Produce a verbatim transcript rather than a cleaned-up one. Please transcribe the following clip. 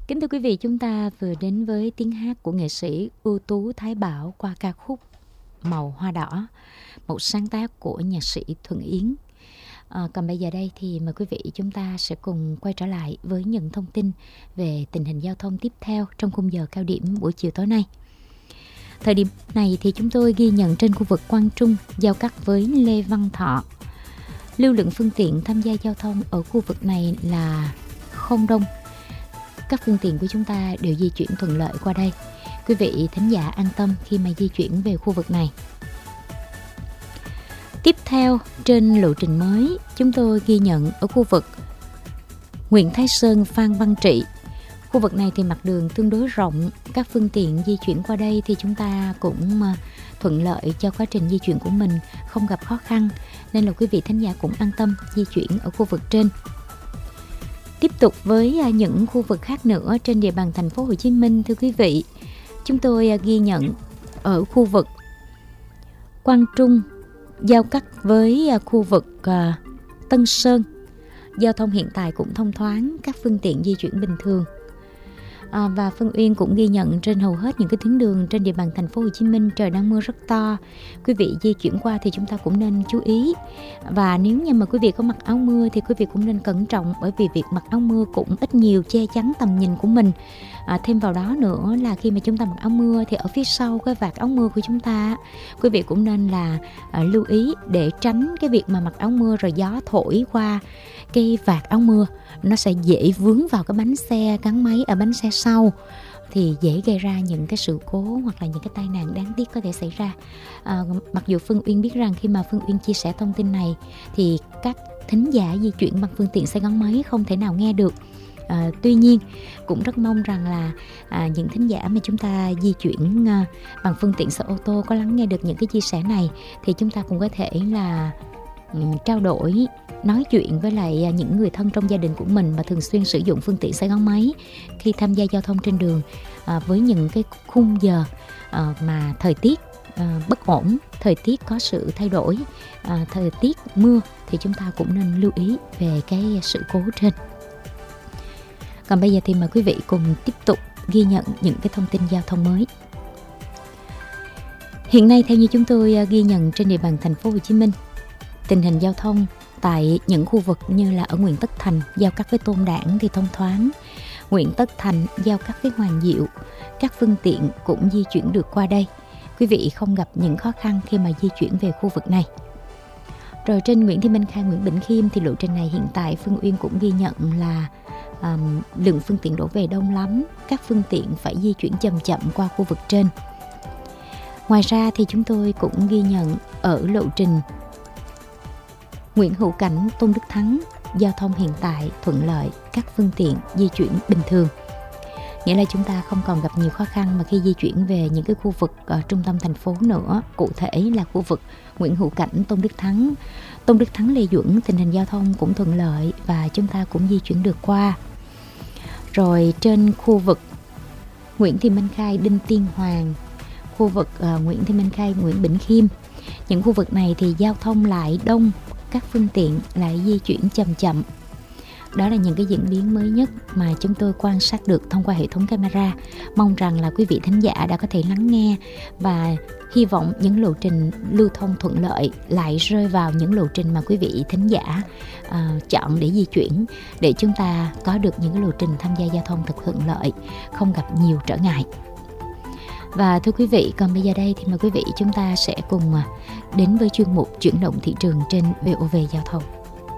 Kính thưa quý vị, chúng ta vừa đến với tiếng hát của nghệ sĩ ưu tú Thái Bảo qua ca khúc Màu Hoa Đỏ, một sáng tác của nhạc sĩ Thuận Yến. À, còn bây giờ đây thì mời quý vị chúng ta sẽ cùng quay trở lại với những thông tin về tình hình giao thông tiếp theo trong khung giờ cao điểm buổi chiều tối nay. Thời điểm này thì chúng tôi ghi nhận trên khu vực Quang Trung giao cắt với Lê Văn Thọ. Lưu lượng phương tiện tham gia giao thông ở khu vực này là không đông. Các phương tiện của chúng ta đều di chuyển thuận lợi qua đây. Quý vị thính giả an tâm khi mà di chuyển về khu vực này. Tiếp theo, trên lộ trình mới, chúng tôi ghi nhận ở khu vực Nguyễn Thái Sơn, Phan Văn Trị. Khu vực này thì mặt đường tương đối rộng, các phương tiện di chuyển qua đây thì chúng ta cũng thuận lợi cho quá trình di chuyển của mình, không gặp khó khăn, nên là quý vị thính giả cũng an tâm di chuyển ở khu vực trên. Tiếp tục với những khu vực khác nữa trên địa bàn thành phố Hồ Chí Minh, thưa quý vị, chúng tôi ghi nhận ở khu vực Quang Trung giao cắt với khu vực Tân Sơn, giao thông hiện tại cũng thông thoáng, các phương tiện di chuyển bình thường. À, và Phân Uyên cũng ghi nhận trên hầu hết những cái tuyến đường trên địa bàn thành phố Hồ Chí Minh trời đang mưa rất to. Quý vị di chuyển qua thì chúng ta cũng nên chú ý. Và nếu như mà quý vị có mặc áo mưa thì quý vị cũng nên cẩn trọng, bởi vì việc mặc áo mưa cũng ít nhiều che chắn tầm nhìn của mình. À, thêm vào đó nữa là khi mà chúng ta mặc áo mưa thì ở phía sau cái vạt áo mưa của chúng ta, quý vị cũng nên là à, lưu ý để tránh cái việc mà mặc áo mưa rồi gió thổi qua cái vạt áo mưa, nó sẽ dễ vướng vào cái bánh xe, gắn máy ở bánh xe sau, thì dễ gây ra những cái sự cố hoặc là những cái tai nạn đáng tiếc có thể xảy ra. À, mặc dù Phương Uyên biết rằng khi mà Phương Uyên chia sẻ thông tin này thì các thính giả di chuyển bằng phương tiện xe gắn máy không thể nào nghe được. À, tuy nhiên cũng rất mong rằng là à, những thính giả mà chúng ta di chuyển à, bằng phương tiện xe ô tô có lắng nghe được những cái chia sẻ này thì chúng ta cũng có thể là um, trao đổi, nói chuyện với lại những người thân trong gia đình của mình mà thường xuyên sử dụng phương tiện xe gắn máy khi tham gia giao thông trên đường, à, với những cái khung giờ à, mà thời tiết à, bất ổn, thời tiết có sự thay đổi, à, thời tiết mưa thì chúng ta cũng nên lưu ý về cái sự cố trên. Còn bây giờ thì mời quý vị cùng tiếp tục ghi nhận những cái thông tin giao thông mới. Hiện nay theo như chúng tôi ghi nhận trên địa bàn thành phố Hồ Chí Minh, tình hình giao thông tại những khu vực như là ở Nguyễn Tất Thành giao cắt với Tôn Đản thì thông thoáng. Nguyễn Tất Thành giao cắt với Hoàng Diệu, các phương tiện cũng di chuyển được qua đây. Quý vị không gặp những khó khăn khi mà di chuyển về khu vực này. Rồi trên Nguyễn Thị Minh Khai, Nguyễn Bỉnh Khiêm thì lộ trình này hiện tại Phương Uyên cũng ghi nhận là um, lượng phương tiện đổ về đông lắm, các phương tiện phải di chuyển chậm chậm qua khu vực trên. Ngoài ra thì chúng tôi cũng ghi nhận ở lộ trình Nguyễn Hữu Cảnh, Tôn Đức Thắng, giao thông hiện tại thuận lợi, các phương tiện di chuyển bình thường. Nghĩa là chúng ta không còn gặp nhiều khó khăn mà khi di chuyển về những cái khu vực ở trung tâm thành phố nữa, cụ thể là khu vực Nguyễn Hữu Cảnh, Tôn Đức Thắng. Tôn Đức Thắng, Lê Duẩn, tình hình giao thông cũng thuận lợi và chúng ta cũng di chuyển được qua. Rồi trên khu vực Nguyễn Thị Minh Khai, Đinh Tiên Hoàng, khu vực uh, Nguyễn Thị Minh Khai, Nguyễn Bỉnh Khiêm, những khu vực này thì giao thông lại đông, các phương tiện lại di chuyển chậm chậm. Đó là những cái diễn biến mới nhất mà chúng tôi quan sát được thông qua hệ thống camera. Mong rằng là quý vị thính giả đã có thể lắng nghe và hy vọng những lộ trình lưu thông thuận lợi lại rơi vào những lộ trình mà quý vị thính giả uh, chọn để di chuyển, để chúng ta có được những cái lộ trình tham gia giao thông thật thuận lợi, không gặp nhiều trở ngại. Và thưa quý vị, còn bây giờ đây thì mời quý vị chúng ta sẽ cùng đến với chuyên mục chuyển động thị trường trên vê o vê Giao thông.